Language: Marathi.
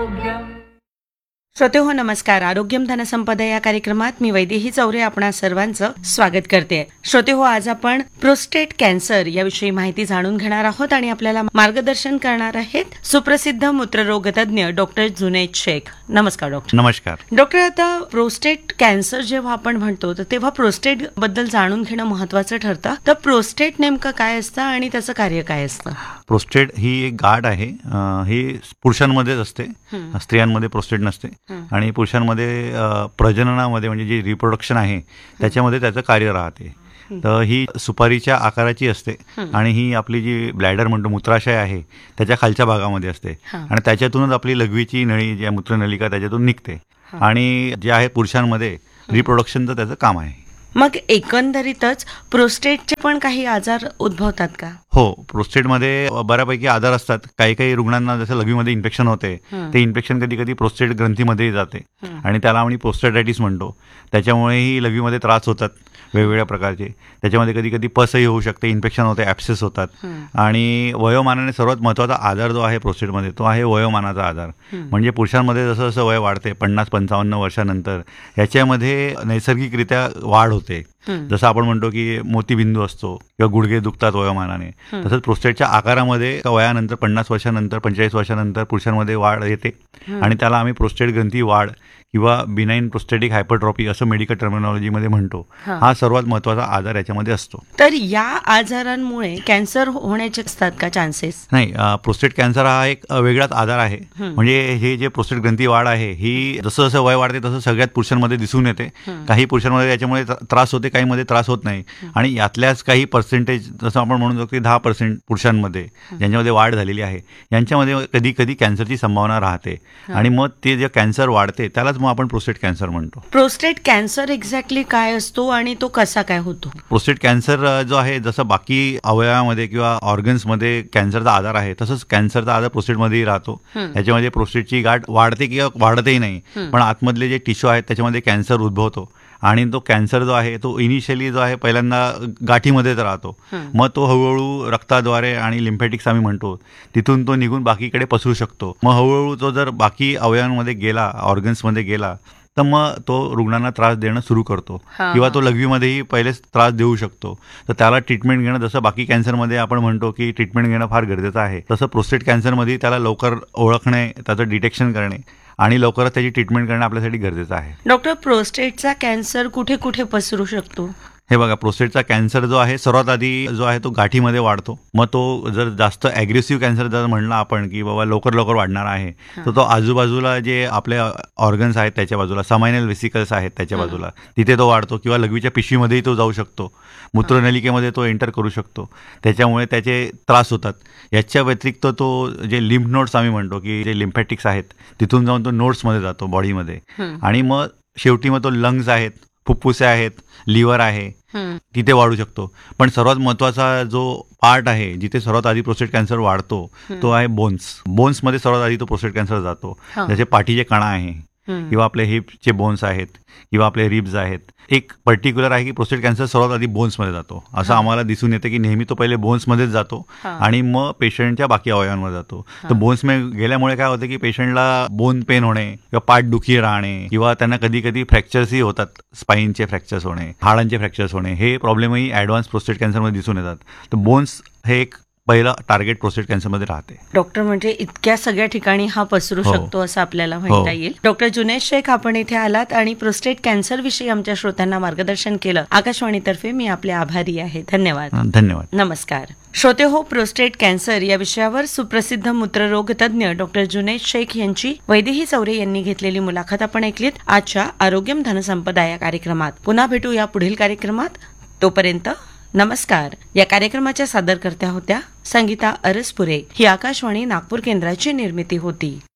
श्रोते हो नमस्कार. आरोग्यम धनसंपदा या कार्यक्रमात मी वैदेही चौरे आपणा सर्वांचं स्वागत करते. श्रोते हो, आज आपण प्रोस्टेट कॅन्सर याविषयी माहिती जाणून घेणार आहोत आणि आपल्याला मार्गदर्शन करणार आहेत सुप्रसिद्ध मूत्ररोग तज्ञ डॉक्टर जुनैद शेख. नमस्कार डॉक्टर. नमस्कार डॉक्टर. आता प्रोस्टेट कॅन्सर जेव्हा आपण म्हणतो तर तेव्हा प्रोस्टेट बद्दल जाणून घेणं महत्वाचं ठरतं. तर प्रोस्टेट नेमकं काय असतं आणि त्याचं कार्य काय असतं? प्रोस्टेट ही एक गाठ आहे. ही पुरुषांमध्येच असते, स्त्रियांमध्ये प्रोस्टेट नसते. आणि पुरुषांमध्ये प्रजननामध्ये म्हणजे जी रिप्रोडक्शन आहे त्याच्यामध्ये त्याचं कार्य राहते. तर ही सुपारीच्या आकाराची असते आणि ही आपली जी ब्लॅडर म्हणतो मूत्राशय आहे त्याच्या खालच्या भागामध्ये असते आणि त्याच्यातूनच आपली लघवीची नळी जी मूत्रनलिका त्याच्यातून निघते. आणि जे आहे पुरुषांमध्ये रिप्रोडक्शनचं त्याचं काम आहे. मग एकंदरीतच प्रोस्टेटचे पण काही आजार उद्भवतात का? हो, प्रोस्टेटमध्ये बऱ्यापैकी आजार असतात. काही रुग्णांना जसं लघवीमध्ये इन्फेक्शन होते ते इन्फेक्शन कधी कधी प्रोस्टेट ग्रंथीमध्ये जाते आणि त्याला आम्ही प्रोस्टेटायटिस म्हणतो. त्याच्यामुळेही लघवीमध्ये त्रास होतात वेगवेगळ्या प्रकारचे. त्याच्यामध्ये कधी कधी पसही होऊ शकते, इन्फेक्शन होते, ॲप्सेस होतात. आणि वयोमानाने सर्वात महत्त्वाचा आजार जो आहे प्रोस्टेटमध्ये तो आहे वयोमानाचा आजार. म्हणजे पुरुषांमध्ये जसं जसं वय वाढते 50-55 वर्षानंतर याच्यामध्ये नैसर्गिकरित्या वाढ होते. जसं आपण म्हणतो की मोतीबिंदू असतो किंवा गुडघे दुखतात वयोमानाने, तसंच प्रोस्टेटच्या आकारामध्ये वयानंतर 50 वर्षानंतर 45 वर्षानंतर पुरुषांमध्ये वाढ येते आणि त्याला आम्ही प्रोस्टेट ग्रंथी वाढ किंवा बिनाईन प्रोस्टेटिक हायपरट्रॉफी असं मेडिकल टर्मिनॉलॉजीमध्ये म्हणतो. हा सर्वात महत्त्वाचा आजार याच्यामध्ये असतो. तर या आजारांमुळे कॅन्सर होण्याचे असतात का चान्सेस? नाही, प्रोस्टेट कॅन्सर हा एक वेगळाच आजार आहे. म्हणजे हे जे प्रोस्टेट ग्रंथी वाढ आहे ही जसं जसं वय वाढते तसं सगळ्यात पुरुषांमध्ये दिसून येते. काही पुरुषांमध्ये याच्यामुळे त्रास होते, काहीमध्ये त्रास होत नाही. आणि यातल्याच काही पर्सेंटेज जसं आपण म्हणू शकतो की 10% पुरुषांमध्ये ज्यांच्यामध्ये वाढ झालेली आहे यांच्यामध्ये कधी कधी कॅन्सरची संभावना राहते. आणि मग ते जे कॅन्सर वाढते त्यालाच मग आपण प्रोस्टेट कॅन्सर म्हणतो. प्रोस्टेट कॅन्सर एक्झॅक्टली काय असतो आणि तो कसा काय होतो? प्रोस्टेट कॅन्सर जो आहे जसं बाकी अवयवामध्ये किंवा ऑर्गन्समध्ये कॅन्सरचा आजार आहे तसंच कॅन्सरचा आजार प्रोस्टेटमध्येही राहतो. त्याच्यामध्ये प्रोस्टेटची गाठ वाढते किंवा वाढतही नाही, पण आतमधले जे टिश्यू आहेत त्याच्यामध्ये कॅन्सर उद्भवतो. आणि तो कॅन्सर जो आहे तो इनिशियली जो आहे पहिल्यांदा गाठीमध्येच राहतो. मग तो हळूहळू रक्ताद्वारे आणि लिम्फॅटिक्स आम्ही म्हणतो तिथून तो निघून बाकीकडे पसरू शकतो. मग हळूहळू तो जर बाकी अवयवांमध्ये गेला, ऑर्गन्समध्ये गेला तर मग तो रुग्णांना त्रास देणं सुरू करतो किंवा तो लघवीमध्येही पहिलेच त्रास देऊ शकतो. तर त्याला ट्रीटमेंट घेणं, जसं बाकी कॅन्सरमध्ये आपण म्हणतो की ट्रीटमेंट घेणं फार गरजेचं आहे, तसं प्रोस्टेट कॅन्सरमध्ये त्याला लवकर ओळखणे, त्याचं डिटेक्शन करणे आणि लवकरच त्याची ट्रीटमेंट करणं आपल्यासाठी गरजेचं आहे. डॉक्टर, प्रोस्टेटचा कॅन्सर कुठे कुठे पसरू शकतो? हे बघा, प्रोस्टेटचा कॅन्सर जो आहे सर्वात आधी जो आहे तो गाठीमध्ये वाढतो. मग तो जर जास्त ॲग्रेसिव्ह कॅन्सर जर म्हणलं आपण की बाबा लवकर वाढणार आहे तर तो आजूबाजूला जे आपले ऑर्गन्स आहेत त्याच्या बाजूला, समायनल वेसिकल्स आहेत त्याच्या बाजूला, तिथे तो वाढतो किंवा लघवीच्या पिशवीमध्येही तो जाऊ शकतो, मूत्रनलिकेमध्ये तो एंटर करू शकतो. त्याच्यामुळे त्याचे त्रास होतात. याच्या व्यतिरिक्त तो जे लिम्फ नोड्स आम्ही म्हणतो की जे लिम्फॅटिक्स आहेत तिथून जाऊन तो नोड्समध्ये जातो बॉडीमध्ये. आणि मग शेवटी मग तो लंग्स आहेत, फुफ्फुसे आहेत, लिव्हर आहे, तिथे वाढू शकतो. पण सर्वात महत्त्वाचा जो पार्ट आहे जिथे सर्वात आधी प्रोस्टेट कॅन्सर वाढतो तो आहे बोन्समध्ये सर्वात आधी तो प्रोस्टेट कॅन्सर जातो. जसे पाठीचे कणा आहे किंवा आपले हिपचे बोन्स आहेत किंवा आपले रिब्स आहेत. एक पर्टिक्युलर आहे की प्रोस्टेट कॅन्सर सर्वात आधी बोन्समध्ये जातो. असं आम्हाला दिसून येतं की नेहमी तो पहिले बोन्समध्येच जातो आणि मग पेशंटच्या बाकी अवयवांमध्ये जातो. तर बोन्समध्ये गेल्यामुळे काय होतं की पेशंटला बोन पेन होणे किंवा पाठदुखी राहणे किंवा त्यांना कधी कधी फ्रॅक्चर्सही होतात, स्पाईनचे फ्रॅक्चर्स होणे, हाडांचे फ्रॅक्चर्स होणे, हे प्रॉब्लेमही ॲडव्हान्स प्रोस्टेट कॅन्सरमध्ये दिसून येतात. तर बोन्स हे एक पहिला टार्गेट प्रोस्टेट कॅन्सरमध्ये राहते. डॉक्टर, म्हणजे इतक्या सगळ्या ठिकाणी हा पसरू शकतो असं आपल्याला म्हणता येईल. डॉक्टर जुनैद शेख, आपण इथे आलात आणि प्रोस्टेट कॅन्सर विषयी आमच्या श्रोत्यांना मार्गदर्शन केलं. आकाशवाणीतर्फे मी आपले आभारी आहे. धन्यवाद. धन्यवाद. नमस्कार. श्रोते हो, प्रोस्टेट कॅन्सर या विषयावर सुप्रसिद्ध मूत्ररोग तज्ञ डॉक्टर जुनैद शेख यांची वैदेही चौरे यांनी घेतलेली मुलाखत आपण ऐकलीत आजच्या आरोग्यम धनसंपदा या कार्यक्रमात. पुन्हा भेटू या पुढील कार्यक्रमात. तोपर्यंत नमस्कार. या कार्यक्रमाच्या सादरकर्त्या होत्या संगीता अरसपुरे. ही आकाशवाणी नागपूर केंद्राची निर्मिती होती.